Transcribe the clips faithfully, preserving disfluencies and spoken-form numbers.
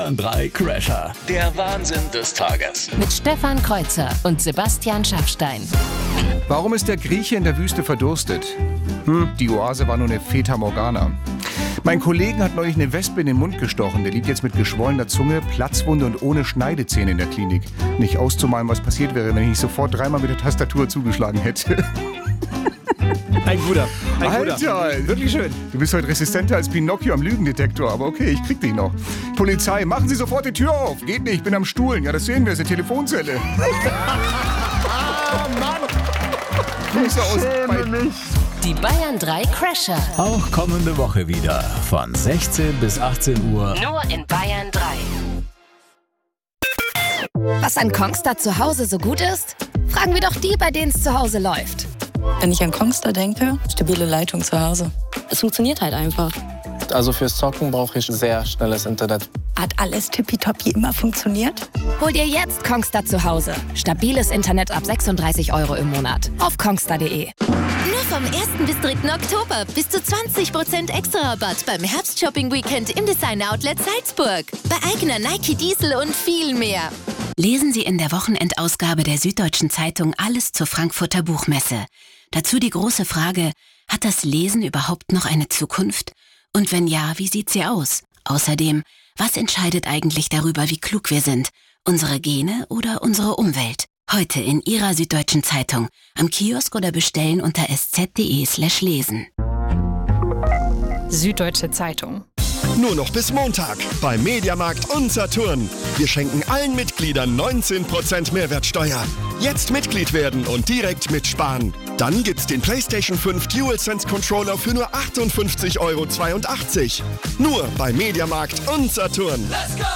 drei Crasher. Der Wahnsinn des Tages. Mit Stefan Kreuzer und Sebastian Schaffstein. Warum ist der Grieche in der Wüste verdurstet? Hm, die Oase war nur eine Fata Morgana. Mein Kollegen hat neulich eine Wespe in den Mund gestochen. Der liegt jetzt mit geschwollener Zunge, Platzwunde und ohne Schneidezähne in der Klinik. Nicht auszumalen, was passiert wäre, wenn ich nicht sofort dreimal mit der Tastatur zugeschlagen hätte. Ein guter, ein Alter, guter. Wirklich schön. Du bist heute resistenter als Pinocchio am Lügendetektor, aber okay, ich krieg dich noch. Polizei, machen Sie sofort die Tür auf. Geht nicht, ich bin am Stuhlen. Ja, das sehen wir, ist eine Telefonzelle. Ah, Mann. Grüße aus bei Die Bayern drei Crasher. Auch kommende Woche wieder von sechzehn bis achtzehn Uhr. Nur in Bayern drei. Was an Kongstar zu Hause so gut ist? Fragen wir doch die, bei denen es zu Hause läuft. Wenn ich an Kongstar denke, stabile Leitung zu Hause. Es funktioniert halt einfach. Also fürs Zocken brauche ich sehr schnelles Internet. Hat alles tippitoppi immer funktioniert? Hol dir jetzt Kongstar zu Hause. Stabiles Internet ab sechsunddreißig Euro im Monat. Auf kongstar punkt de. Nur vom ersten bis dritten Oktober bis zu zwanzig Prozent extra Rabatt beim Herbst-Shopping-Weekend im Designer-Outlet Salzburg. Bei eigener Nike Diesel und viel mehr. Lesen Sie in der Wochenendausgabe der Süddeutschen Zeitung alles zur Frankfurter Buchmesse. Dazu die große Frage, hat das Lesen überhaupt noch eine Zukunft? Und wenn ja, wie sieht sie aus? Außerdem, was entscheidet eigentlich darüber, wie klug wir sind? Unsere Gene oder unsere Umwelt? Heute in Ihrer Süddeutschen Zeitung, am Kiosk oder bestellen unter sz.de slash lesen. Süddeutsche Zeitung. Nur noch bis Montag bei Mediamarkt und Saturn. Wir schenken allen Mitgliedern neunzehn Prozent Mehrwertsteuer. Jetzt Mitglied werden und direkt mitsparen. Dann gibt's den PlayStation fünf DualSense Controller für nur achtundfünfzig Euro zweiundachtzig. Nur bei Mediamarkt und Saturn. Let's go!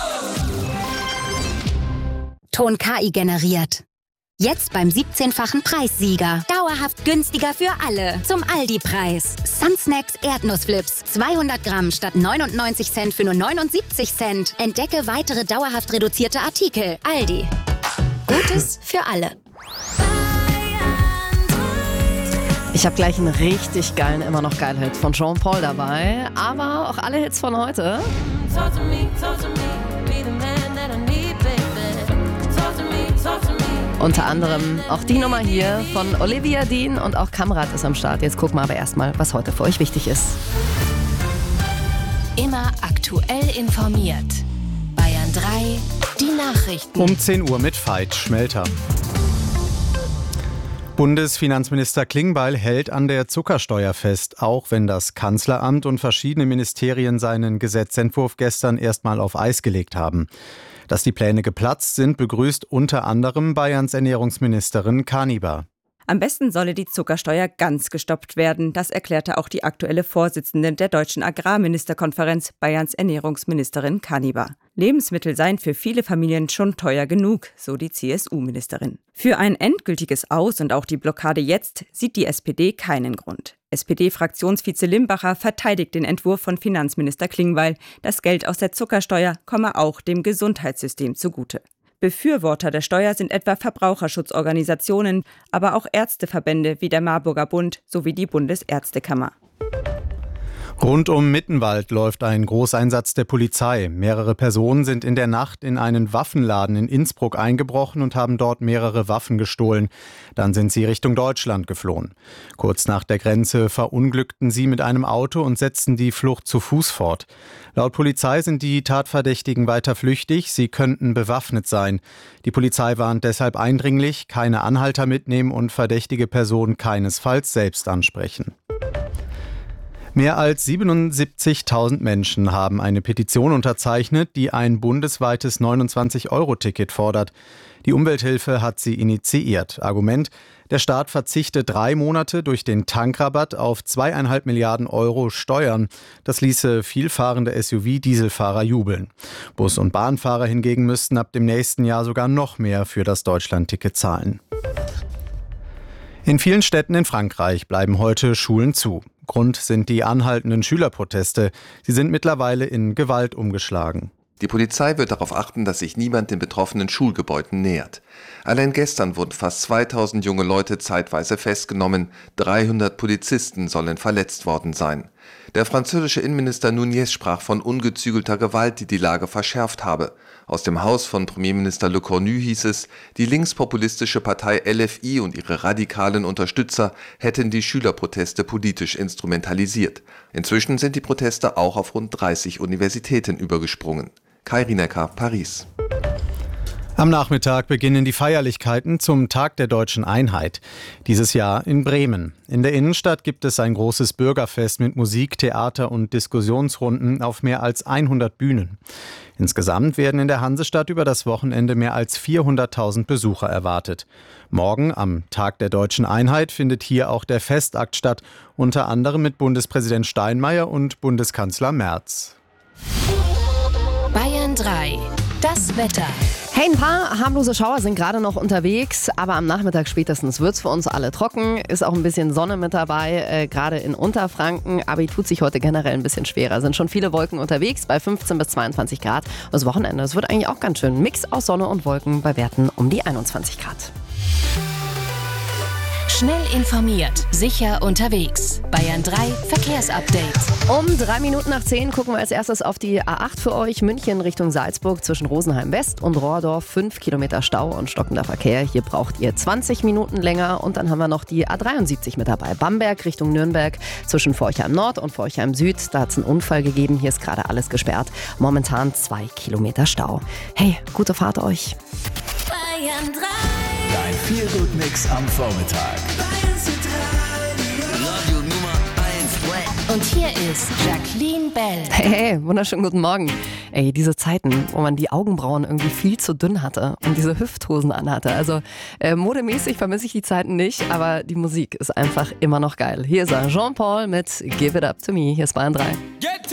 Ton K I generiert. Jetzt beim siebzehnfachen Preissieger. Dauerhaft günstiger für alle. Zum Aldi-Preis. Sunsnacks Erdnussflips. zweihundert Gramm statt neunundneunzig Cent für nur neunundsiebzig Cent. Entdecke weitere dauerhaft reduzierte Artikel. Aldi. Gutes für alle. Ich habe gleich einen richtig geilen, immer noch geil Hit von Jean Paul dabei. Aber auch alle Hits von heute. Talk to me, talk to me, be the man that I need, baby. Talk to me, talk to me. Unter anderem auch die Nummer hier von Olivia Dean und auch Kamrat ist am Start. Jetzt gucken wir aber erstmal, was heute für euch wichtig ist. Immer aktuell informiert. Bayern drei, die Nachrichten. Um zehn Uhr mit Veit Schmelter. Bundesfinanzminister Klingbeil hält an der Zuckersteuer fest, auch wenn das Kanzleramt und verschiedene Ministerien seinen Gesetzentwurf gestern erstmal auf Eis gelegt haben. Dass die Pläne geplatzt sind, begrüßt unter anderem Bayerns Ernährungsministerin Kanibar. Am besten solle die Zuckersteuer ganz gestoppt werden. Das erklärte auch die aktuelle Vorsitzende der Deutschen Agrarministerkonferenz, Bayerns Ernährungsministerin Kanibar. Lebensmittel seien für viele Familien schon teuer genug, so die C S U-Ministerin. Für ein endgültiges Aus und auch die Blockade jetzt sieht die S P D keinen Grund. S P D-Fraktionsvize Limbacher verteidigt den Entwurf von Finanzminister Klingbeil. Das Geld aus der Zuckersteuer komme auch dem Gesundheitssystem zugute. Befürworter der Steuer sind etwa Verbraucherschutzorganisationen, aber auch Ärzteverbände wie der Marburger Bund sowie die Bundesärztekammer. Rund um Mittenwald läuft ein Großeinsatz der Polizei. Mehrere Personen sind in der Nacht in einen Waffenladen in Innsbruck eingebrochen und haben dort mehrere Waffen gestohlen. Dann sind sie Richtung Deutschland geflohen. Kurz nach der Grenze verunglückten sie mit einem Auto und setzten die Flucht zu Fuß fort. Laut Polizei sind die Tatverdächtigen weiter flüchtig. Sie könnten bewaffnet sein. Die Polizei warnt deshalb eindringlich, keine Anhalter mitnehmen und verdächtige Personen keinesfalls selbst ansprechen. Mehr als siebenundsiebzigtausend Menschen haben eine Petition unterzeichnet, die ein bundesweites neunundzwanzig Euro Ticket fordert. Die Umwelthilfe hat sie initiiert. Argument: Der Staat verzichte drei Monate durch den Tankrabatt auf zweieinhalb Milliarden Euro Steuern. Das ließe vielfahrende S U V-Dieselfahrer jubeln. Bus- und Bahnfahrer hingegen müssten ab dem nächsten Jahr sogar noch mehr für das Deutschlandticket zahlen. In vielen Städten in Frankreich bleiben heute Schulen zu. Grund sind die anhaltenden Schülerproteste. Sie sind mittlerweile in Gewalt umgeschlagen. Die Polizei wird darauf achten, dass sich niemand den betroffenen Schulgebäuden nähert. Allein gestern wurden fast zweitausend junge Leute zeitweise festgenommen, dreihundert Polizisten sollen verletzt worden sein. Der französische Innenminister Nunez sprach von ungezügelter Gewalt, die die Lage verschärft habe. Aus dem Haus von Premierminister Le Cornu hieß es, die linkspopulistische Partei L F I und ihre radikalen Unterstützer hätten die Schülerproteste politisch instrumentalisiert. Inzwischen sind die Proteste auch auf rund dreißig Universitäten übergesprungen. Kai Rinecker, Paris. Am Nachmittag beginnen die Feierlichkeiten zum Tag der Deutschen Einheit. Dieses Jahr in Bremen. In der Innenstadt gibt es ein großes Bürgerfest mit Musik, Theater und Diskussionsrunden auf mehr als hundert Bühnen. Insgesamt werden in der Hansestadt über das Wochenende mehr als vierhunderttausend Besucher erwartet. Morgen, am Tag der Deutschen Einheit, findet hier auch der Festakt statt, unter anderem mit Bundespräsident Steinmeier und Bundeskanzler Merz. Bayern drei. Das Wetter. Hey, ein paar harmlose Schauer sind gerade noch unterwegs, aber am Nachmittag spätestens wird es für uns alle trocken. Ist auch ein bisschen Sonne mit dabei, äh, gerade in Unterfranken. Aber tut sich heute generell ein bisschen schwerer. Sind schon viele Wolken unterwegs bei fünfzehn bis zweiundzwanzig Grad. Das Wochenende, das wird eigentlich auch ganz schön. Mix aus Sonne und Wolken bei Werten um die einundzwanzig Grad. Schnell informiert, sicher unterwegs. Bayern drei Verkehrsupdate. Um drei Minuten nach zehn gucken wir als erstes auf die A acht für euch. München Richtung Salzburg zwischen Rosenheim West und Rohrdorf. fünf Kilometer Stau und stockender Verkehr. Hier braucht ihr zwanzig Minuten länger. Und dann haben wir noch die A dreiundsiebzig mit dabei. Bamberg Richtung Nürnberg zwischen Forchheim Nord und Forchheim Süd. Da hat es einen Unfall gegeben. Hier ist gerade alles gesperrt. Momentan zwei Kilometer Stau. Hey, gute Fahrt euch. Bayern drei. Dein Feelgood-Mix am Vormittag. Radio Nummer eins. Und hier ist Jacqueline Bell. Hey, hey, wunderschönen guten Morgen. Ey, diese Zeiten, wo man die Augenbrauen irgendwie viel zu dünn hatte und diese Hüfthosen anhatte. Also äh, modemäßig vermisse ich die Zeiten nicht, aber die Musik ist einfach immer noch geil. Hier ist er, Jean-Paul mit Give It Up To Me. Hier ist Bayern drei.